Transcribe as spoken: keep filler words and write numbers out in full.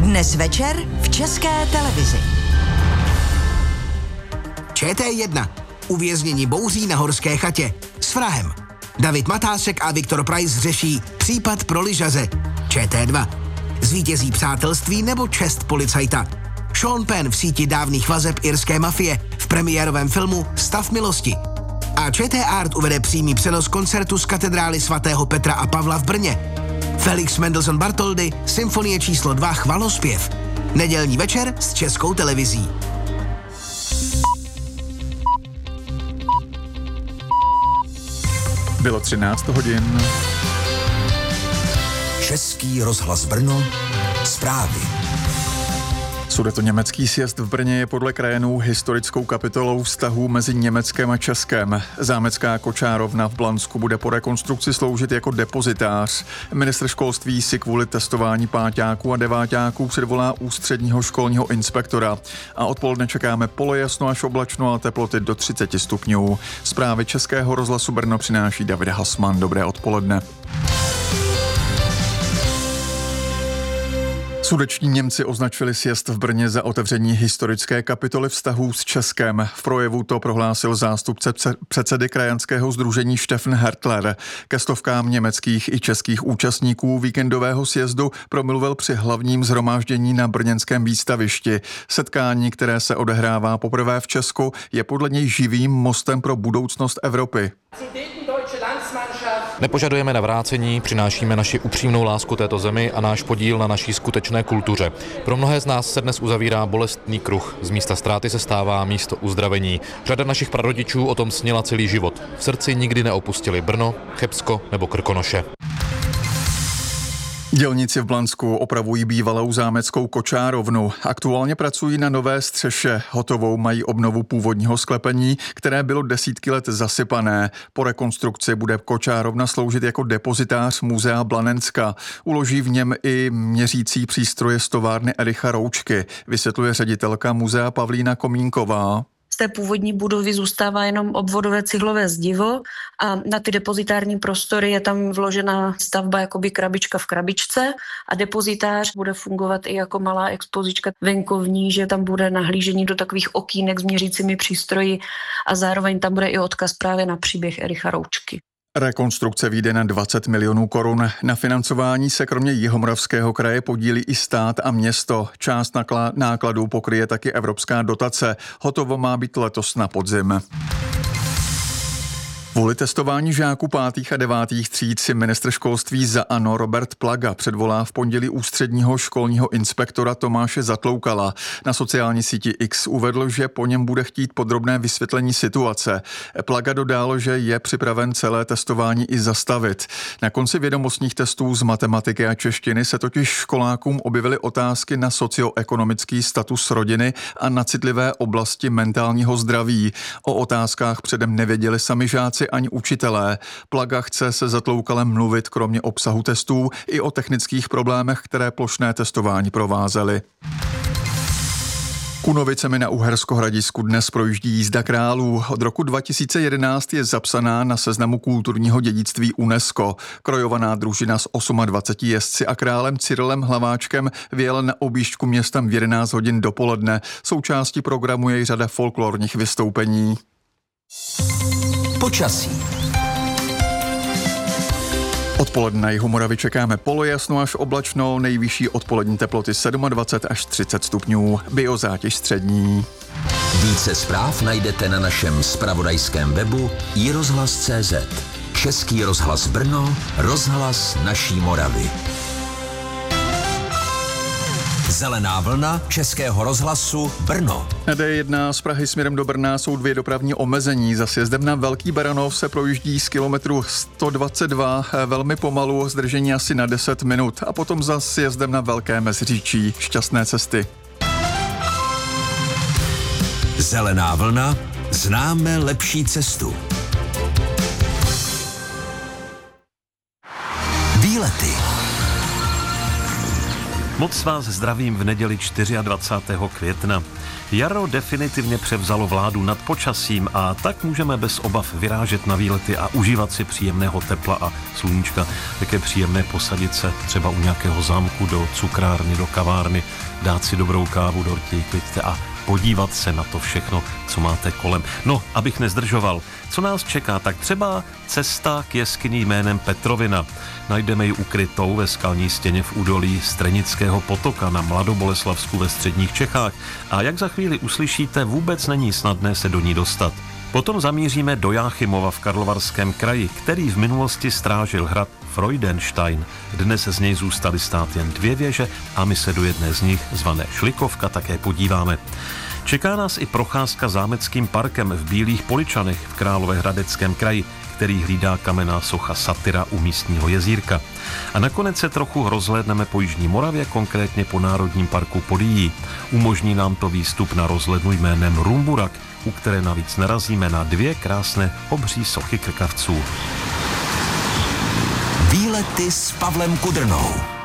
Dnes večer v České televizi. Č T jedna. Uvěznění bouří na Horské chatě. S vrahem. David Matásek a Viktor Price řeší případ pro lyžaře. Č T dva. Zvítězí přátelství nebo čest policajta. Sean Penn v síti dávných vazeb irské mafie v premiérovém filmu Stav milosti. A Č T Art uvede přímý přenos koncertu z katedrály svatého Petra a Pavla v Brně. Felix Mendelssohn Bartholdy, Symfonie číslo dva, Chvalospěv. Nedělní večer s Českou televizí. Bylo třináct hodin. Český rozhlas Brno, zprávy. Sudetoněmecký sjezd v Brně je podle krajanů historickou kapitolou vztahů mezi Německem a Českem. Zámecká kočárovna v Blansku bude po rekonstrukci sloužit jako depozitář. Ministr školství si kvůli testování páťáků a deváťáků předvolá ústředního školního inspektora. A odpoledne čekáme polojasno až oblačno a teploty do třicet stupňů. Zprávy Českého rozhlasu Brno přináší David Hasman. Dobré odpoledne. Sudeční Němci označili sjezd v Brně za otevření historické kapitoly vztahů s Českem. V projevu to prohlásil zástupce předsedy krajanského sdružení Steffen Hertler. Ke stovkám německých i českých účastníků víkendového sjezdu promluvil při hlavním shromáždění na brněnském výstavišti. Setkání, které se odehrává poprvé v Česku, je podle něj živým mostem pro budoucnost Evropy. Nepožadujeme navrácení, přinášíme naši upřímnou lásku této zemi a náš podíl na naší skutečné kultuře. Pro mnohé z nás se dnes uzavírá bolestný kruh. Z místa ztráty se stává místo uzdravení. Řada našich prarodičů o tom snila celý život. V srdci nikdy neopustili Brno, Chebsko nebo Krkonoše. Dělníci v Blansku opravují bývalou zámeckou kočárovnu. Aktuálně pracují na nové střeše. Hotovou mají obnovu původního sklepení, které bylo desítky let zasypané. Po rekonstrukci bude kočárovna sloužit jako depozitář muzea Blanenska. Uloží v něm i měřící přístroje z továrny Ericha Roučky, vysvětluje ředitelka muzea Pavlína Komínková. Z té původní budovy zůstává jenom obvodové cihlové zdivo a na ty depozitární prostory je tam vložena stavba jakoby krabička v krabičce a depozitář bude fungovat i jako malá expozička venkovní, že tam bude nahlížení do takových okýnek s měřícími přístroji a zároveň tam bude i odkaz právě na příběh Ericha Roučky. Rekonstrukce vyjde na dvacet milionů korun. Na financování se kromě Jihomoravského kraje podílí i stát a město. Část nákladů pokryje taky evropská dotace. Hotovo má být letos na podzim. Kvůli testování žáků pátých a devátých tříd si ministr školství za ANO Robert Plaga předvolá v pondělí ústředního školního inspektora Tomáše Zatloukala. Na sociální síti X uvedl, že po něm bude chtít podrobné vysvětlení situace. Plaga dodal, že je připraven celé testování i zastavit. Na konci vědomostních testů z matematiky a češtiny se totiž školákům objevily otázky na socioekonomický status rodiny a na citlivé oblasti mentálního zdraví. O otázkách předem nevěděli sami žáci ani učitelé. Plaga chce se Zatloukalem mluvit kromě obsahu testů i o technických problémech, které plošné testování provázely. Kunovicemi na Uherskohradišku dnes projíždí jízda králů. Od roku dva tisíce jedenáct je zapsaná na seznamu kulturního dědictví UNESCO. Krojovaná družina s dvaceti osmi jezdci a králem Cyrilem Hlaváčkem vyjela na objížďku městem v jedenáct hodin dopoledne. Součástí programu je i řada folklorních vystoupení. Počasí. Odpoledne na jihu Moravy čekáme polojasno až oblačno, nejvyšší odpolední teploty dvacet sedm až třicet stupňů, biozátěž střední. Více zpráv najdete na našem zpravodajském webu i rozhlas tečka cé zet. Český rozhlas Brno, rozhlas naší Moravy. Zelená vlna Českého rozhlasu Brno. Na D jedna z Prahy směrem do Brna jsou dvě dopravní omezení. Za sjezdem na Velký Baranov se projíždí z kilometru sto dvacet dva velmi pomalu, zdržení asi na deset minut. A potom za sjezdem na Velké Meziříčí. Šťastné cesty. Zelená vlna. Známe lepší cestu. Výlety. Moc vás zdravím v neděli dvacátého čtvrtého května. Jaro definitivně převzalo vládu nad počasím a tak můžeme bez obav vyrážet na výlety a užívat si příjemného tepla a sluníčka. Jak je příjemné posadit se třeba u nějakého zámku, do cukrárny, do kavárny, dát si dobrou kávu, dortěj, kliďte a podívat se na to všechno, co máte kolem. No, abych nezdržoval, co nás čeká, tak třeba cesta k jeskyni jménem Petrovina. Najdeme ji ukrytou ve skalní stěně v údolí Strenického potoka na Mladoboleslavsku ve středních Čechách a jak za chvíli uslyšíte, vůbec není snadné se do ní dostat. Potom zamíříme do Jáchymova v Karlovarském kraji, který v minulosti strážil hrad Freudenstein. Dnes z něj zůstaly stát jen dvě věže a my se do jedné z nich, zvané Šlikovka, také podíváme. Čeká nás i procházka zámeckým parkem v Bílých Poličanech v Královéhradeckém kraji, který hlídá kamenná socha Satyra u místního jezírka. A nakonec se trochu rozhlédneme po Jižní Moravě, konkrétně po Národním parku Podyjí. Umožní nám to výstup na rozhlednu jménem Rumburak, u které navíc narazíme na dvě krásné obří sochy krkavců. Výlety s Pavlem Kudrnou.